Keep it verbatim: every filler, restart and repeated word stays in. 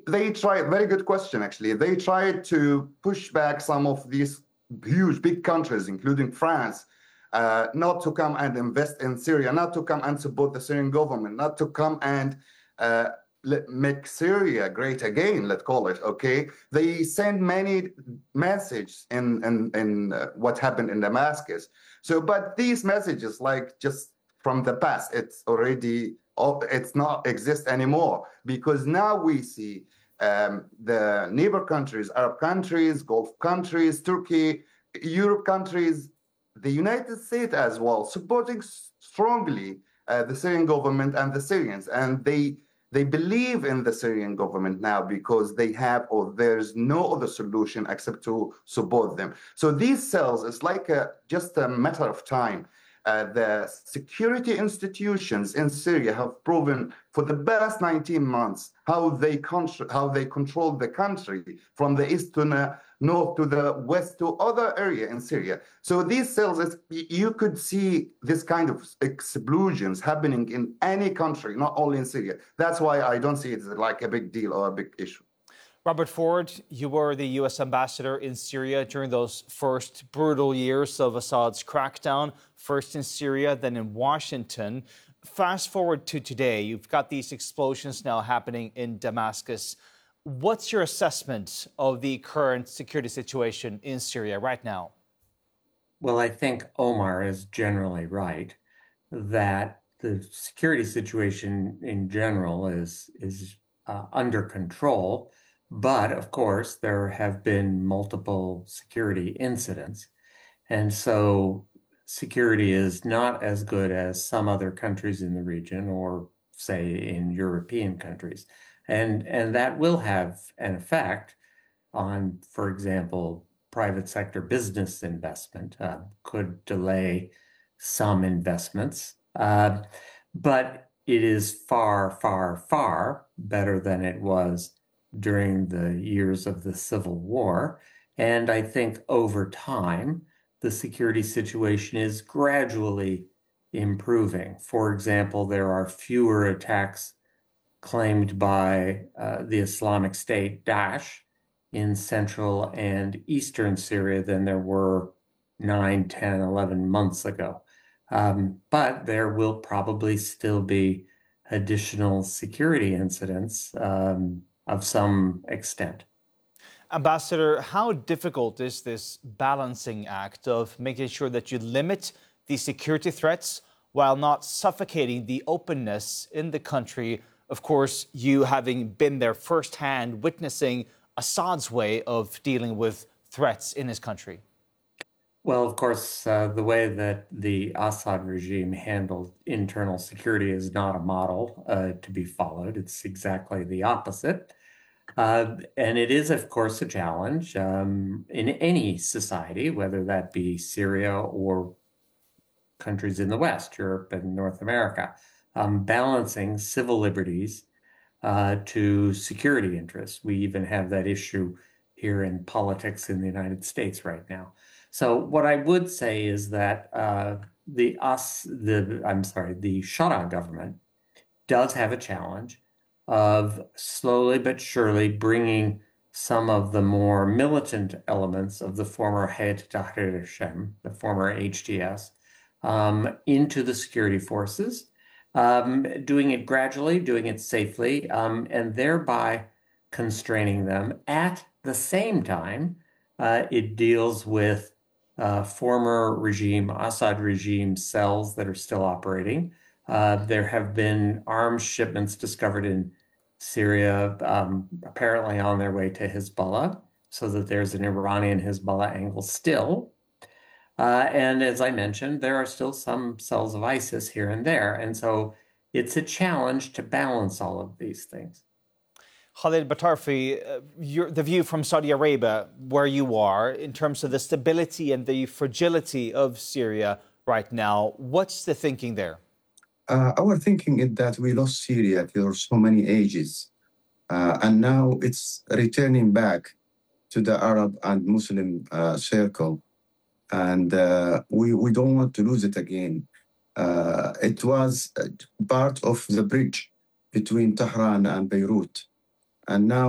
they tried, very good question, actually. They tried to push back some of these huge, big countries, including France, uh, not to come and invest in Syria, not to come and support the Syrian government, not to come and uh, let, make Syria great again, let's call it, okay? They send many messages in, in, in uh, what happened in Damascus. So, but these messages, like just from the past, it's already, it's not exist anymore, because now we see um, the neighbor countries, Arab countries, Gulf countries, Turkey, Europe countries, the United States as well, supporting strongly uh, the Syrian government and the Syrians. And they they believe in the Syrian government now because they have, or there's no other solution except to support them. So these cells, it's like a, just a matter of time. Uh, the security institutions in Syria have proven for the past nineteen months how they how they control the country from the east to the north to the west to other area in Syria. So these cells, is, you could see this kind of explosions happening in any country, not only in Syria. That's why I don't see it as like a big deal or a big issue. Robert Ford, you were the U S ambassador in Syria during those first brutal years of Assad's crackdown, first in Syria, then in Washington. Fast forward to today, you've got these explosions now happening in Damascus. What's your assessment of the current security situation in Syria right now? Well, I think Omar is generally right that the security situation in general is, is uh, under control. But of course, there have been multiple security incidents. And so security is not as good as some other countries in the region, or say in European countries. And, and that will have an effect on, for example, private sector business investment, uh, could delay some investments. Uh, but it is far, far, far better than it was during the years of the Civil War. And I think over time, the security situation is gradually improving. For example, there are fewer attacks claimed by uh, the Islamic State, Daesh, in central and eastern Syria than there were nine, ten, eleven months ago. Um, but there will probably still be additional security incidents um, of some extent. Ambassador, how difficult is this balancing act of making sure that you limit the security threats while not suffocating the openness in the country? Of course, you having been there firsthand, witnessing Assad's way of dealing with threats in his country. Well, of course, uh, the way that the Assad regime handled internal security is not a model uh, to be followed. It's exactly the opposite. Uh, and it is, of course, a challenge um, in any society, whether that be Syria or countries in the West, Europe and North America, um, balancing civil liberties uh, to security interests. We even have that issue here in politics in the United States right now. So what I would say is that uh, the us the I'm sorry the Shara government does have a challenge of slowly but surely bringing some of the more militant elements of the former Hayat Tahrir al-Sham, the former H T S, um, into the security forces, um, doing it gradually, doing it safely, um, and thereby constraining them. At the same time, uh, it deals with uh, former regime, Assad regime cells that are still operating. Uh, there have been arms shipments discovered in Syria, um, apparently on their way to Hezbollah, so that there's an Iranian Hezbollah angle still. Uh, and as I mentioned, there are still some cells of ISIS here and there. And so it's a challenge to balance all of these things. Khalid Batarfi, uh, your, the view from Saudi Arabia, where you are, in terms of the stability and the fragility of Syria right now, what's the thinking there? Uh, our thinking is that we lost Syria for so many ages, uh, and now it's returning back to the Arab and Muslim uh, circle, and uh, we, we don't want to lose it again. Uh, it was part of the bridge between Tehran and Beirut, and now